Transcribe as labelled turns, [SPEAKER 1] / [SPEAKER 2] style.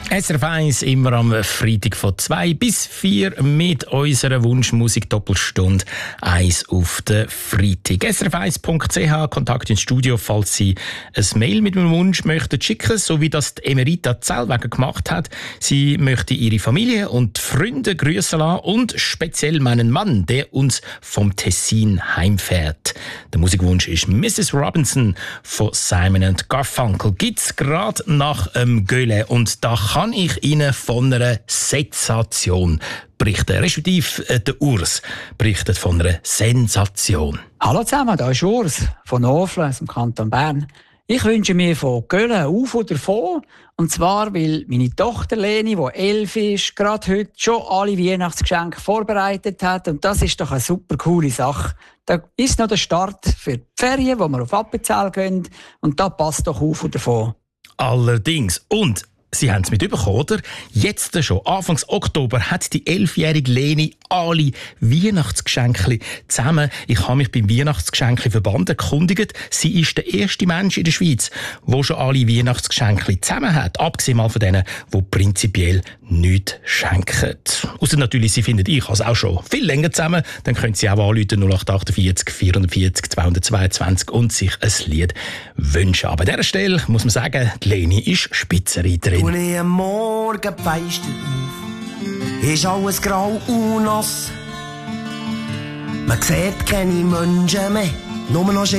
[SPEAKER 1] SRF 1 immer am Freitag von 2 bis 4 mit unserer Wunschmusik-Doppelstunde 1 auf den Freitag. srf1.ch, Kontakt ins Studio, falls Sie ein Mail mit einem Wunsch möchten schicken, so wie das die Emerita Zellweger gemacht hat. Sie möchte ihre Familie und Freunde grüßen lassen und speziell meinen Mann, der uns vom Tessin heimfährt. Der Musikwunsch ist Mrs. Robinson von Simon & Garfunkel. Gibt's gerade nach Göhle und da kann ich Ihnen von einer Sensation berichten. Respektive der Urs berichtet von einer Sensation.
[SPEAKER 2] Hallo zusammen, da ist Urs von Oflen aus dem Kanton Bern. Ich wünsche mir von Gölle auf oder davon. Und zwar, weil meine Tochter Leni, die 11 ist, gerade heute schon alle Weihnachtsgeschenke vorbereitet hat. Und das ist doch eine super coole Sache. Da ist noch der Start für die Ferien, wo wir auf Appenzell gehen. Und da passt doch auf oder davon.
[SPEAKER 1] Allerdings. Und Sie haben es mitbekommen, oder? Jetzt schon, Anfangs Oktober, hat die 11-jährige Leni alle Weihnachtsgeschenke zusammen. Ich habe mich beim Weihnachtsgeschenke-Verband erkundigt. Sie ist der erste Mensch in der Schweiz, der schon alle Weihnachtsgeschenke zusammen hat. Abgesehen mal von denen, die prinzipiell nichts schenken. Ausser natürlich, Sie finden ich also auch schon viel länger zusammen. Dann können Sie auch anrufen 0848 440 222 und sich ein Lied wünschen. Aber an dieser Stelle muss man sagen, die Leni ist Spitzenreiterin.
[SPEAKER 3] Als ich am Morgen feist auf, ist alles grau und nass. Man sieht keine Menschen mehr, nur noch